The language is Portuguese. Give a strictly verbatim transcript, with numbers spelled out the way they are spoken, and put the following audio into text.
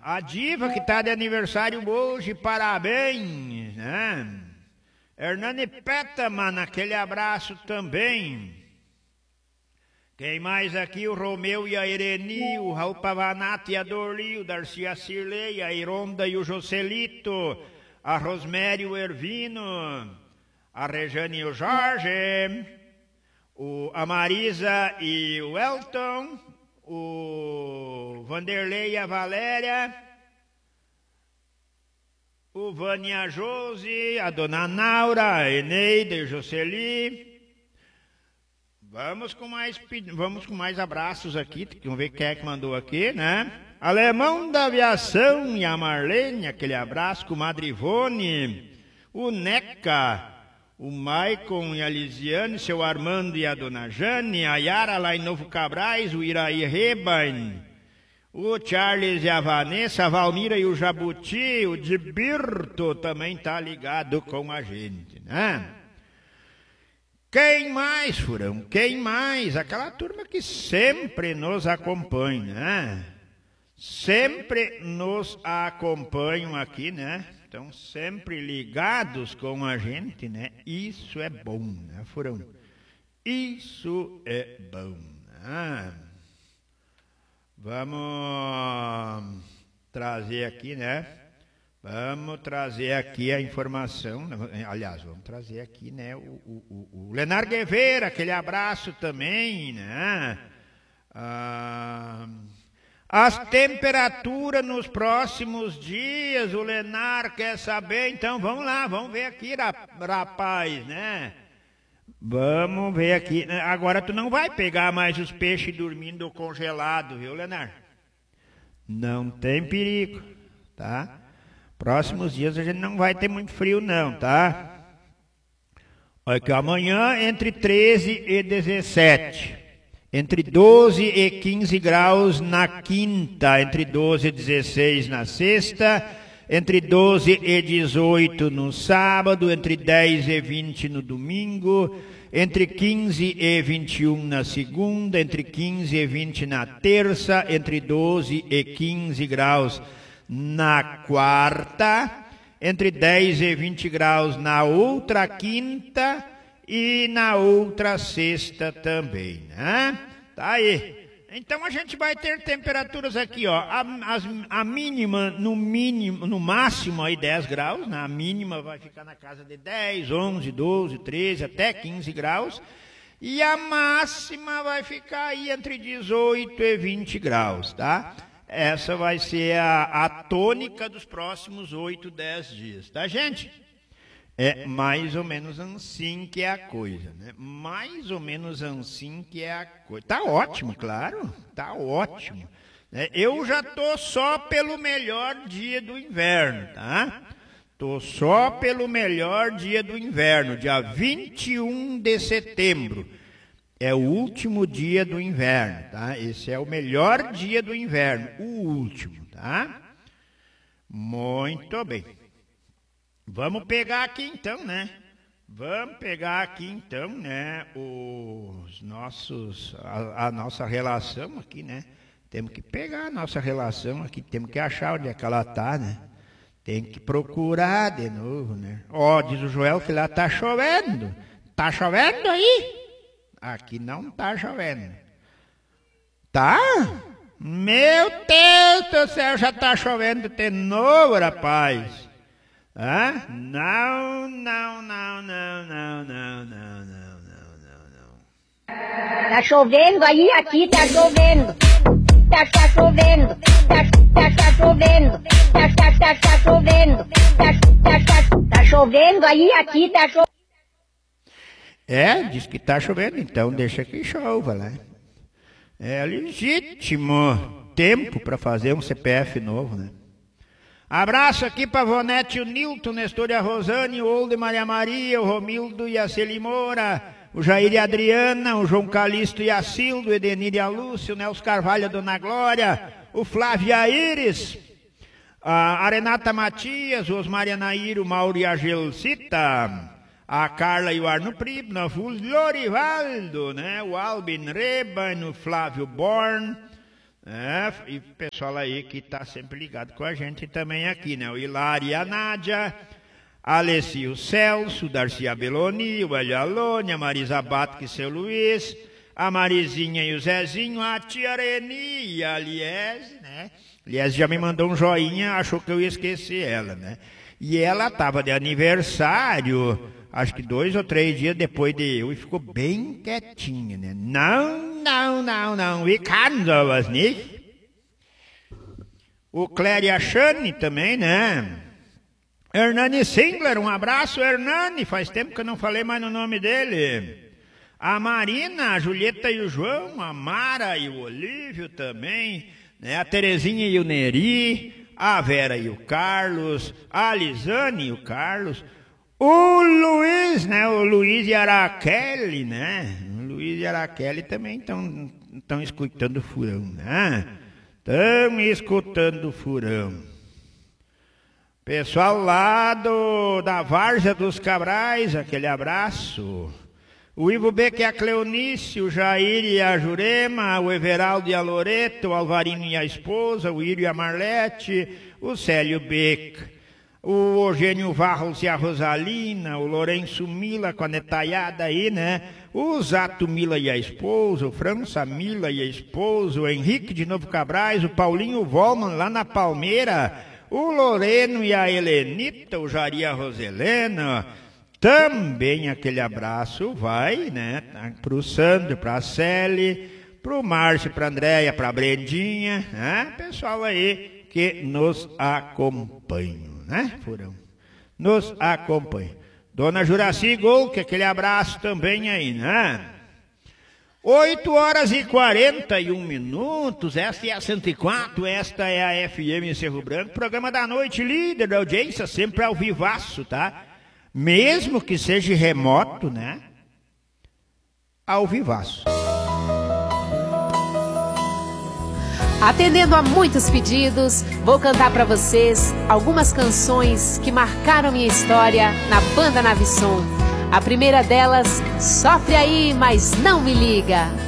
A diva que está de aniversário hoje, parabéns, né? Hernani Petaman, aquele abraço também. Quem mais aqui? O Romeu e a Ireni, o Raul Pavanato e a Dorli, o Darcy e a Cirlei, a Ironda e o Joselito, a Rosemary e o Ervino, a Rejane e o Jorge, o, a Marisa e o Elton, o Vanderlei e a Valéria, o Vânia Josi, a Dona Naura, a Eneida e o Jocely. Vamos com mais, vamos com mais abraços aqui, vamos ver quem é que mandou aqui, né? Alemão da Aviação e a Marlene, aquele abraço, com o Madre Ivone, o Neca, o Maicon e a Lisiane, seu Armando e a Dona Jane, a Yara lá em Novo Cabrais, o Iraí Rebain, o Charles e a Vanessa, a Valmira e o Jabuti, o Dibirto também tá ligado com a gente, né? Quem mais, Furão? Quem mais? Aquela turma que sempre nos acompanha, né? Sempre nos acompanham aqui, né? Estão sempre ligados com a gente, né? Isso é bom, né, Furão? Isso é bom, né? Vamos trazer aqui, né? Vamos trazer aqui a informação, aliás, vamos trazer aqui, né, o, o, o Lenar Guevara, aquele abraço também, né? Ah, as temperaturas nos próximos dias, o Lenar quer saber, então vamos lá, vamos ver aqui, rapaz, né? Vamos ver aqui, agora tu não vai pegar mais os peixes dormindo congelado, viu, Lenar? Não tem perigo, tá? Próximos dias a gente não vai ter muito frio não, tá? Olha que amanhã entre treze e dezessete. Entre doze e quinze graus na quinta. Entre doze e dezesseis na sexta. Entre doze e dezoito no sábado. Entre dez e vinte no domingo. Entre quinze e vinte e um na segunda. Entre quinze e vinte na terça. Entre doze e quinze graus na quarta, entre dez e vinte graus na outra quinta e na outra sexta também, né? Tá aí. Então a gente vai ter temperaturas aqui, ó, a, a, a mínima no mínimo, no máximo aí dez graus, né? A mínima vai ficar na casa de dez, onze, doze, treze, até quinze graus, e a máxima vai ficar aí entre dezoito e vinte graus, tá? Essa vai ser a, a tônica dos próximos oito, dez dias, tá, gente? É mais ou menos assim que é a coisa, né? Mais ou menos assim que é a coisa. Tá ótimo, claro, tá ótimo. Eu já tô só pelo melhor dia do inverno, tá? Tô só pelo melhor dia do inverno, dia vinte e um de setembro. É o último dia do inverno, tá? Esse é o melhor dia do inverno, o último, tá? Muito bem. Vamos pegar aqui então, né? Vamos pegar aqui então, né? Os nossos, a, a nossa relação aqui, né? Temos que pegar a nossa relação aqui, temos que achar onde é que ela tá, né? Tem que procurar de novo, né? Ó, diz o Joel que lá tá chovendo. Tá chovendo aí? Aqui não tá chovendo. Tá? Meu Deus do céu, já tá chovendo de novo, rapaz. Hã? Não, não, não, não, não, não, não, não, não, não, não. Tá chovendo aí, aqui tá chovendo. Tá, tá chovendo. Tá, tá, tá chovendo. Tá, tá, tá, tá chovendo. Tá, tá, tá, tá chovendo aí, aqui tá chovendo. É, diz que está chovendo, então deixa que chova, né? É legítimo tempo para fazer um C P F novo, né? Abraço aqui para a Vonete e o Nilton, Nestor e a Rosane, o Oldo e Maria Maria, o Romildo e a Celimora, o Jair e a Adriana, o João Calixto e a Cildo, o Edenir e a Lúcia, o Nelson Carvalho e a Dona Glória, o Flávio e a Iris, a Renata Matias, o Osmar e a Nair, o Mauro e a Gelcita, a Carla e o Arno Pribna, o Lorivaldo, né? O Albin Reban, o Flávio Born, É, e o pessoal aí que está sempre ligado com a gente também aqui, né? O Hilário e a Nádia, a Alessi, o Celso, o Darcy Abeloni, o Hélio Alone, a Marisa Batque e seu Luiz, a Marizinha e o Zezinho, a tia Reni e a Liese, né? Liese já me mandou um joinha, achou que eu ia esquecer ela, né? E ela estava de aniversário, acho que dois ou três dias depois de eu, e ficou bem quietinha, né? Não, não, não, não, we can't was nicht. O Clério e a Shane também, né? Hernani Singler, um abraço, Hernani, faz tempo que eu não falei mais no nome dele. A Marina, a Julieta e o João, a Mara e o Olívio também, né? A Terezinha e o Neri, a Vera e o Carlos, a Lisane e o Carlos, o Luiz, né? O Luiz e a Raquel, né? O Luiz e a Raquel também estão escutando o furão, né? Estão escutando o furão. Pessoal lá do, da Várzea dos Cabrais, aquele abraço. O Ivo Beck e a Cleonice, o Jair e a Jurema, o Everaldo e a Loreto, o Alvarino e a esposa, o Írio e a Marlete, o Célio Beck, o Eugênio Varros e a Rosalina, o Lourenço Mila com a netaiada aí, né? O Zato Mila e a esposa, o França Mila e a esposa, o Henrique de Novo Cabrais, o Paulinho Volman lá na Palmeira, o Loreno e a Helenita, o Jari e a Roselena. Também aquele abraço vai, né, para o Sandro, para a Celi, para o Márcio, para a Andréia, para a Brendinha, né, pessoal aí que nos acompanha, né, Furão? Nos acompanha. Dona Juraci Gol, que aquele abraço também aí, né? oito horas e quarenta e um minutos, esta é a cento e quatro, esta é a F M Cerro Branco, programa da noite, líder da audiência, sempre ao vivaço, tá? Mesmo que seja remoto, né? Ao vivaço. Atendendo a muitos pedidos, vou cantar para vocês algumas canções que marcaram minha história na banda Navisson. A primeira delas, Sofre Aí, Mas Não Me Liga.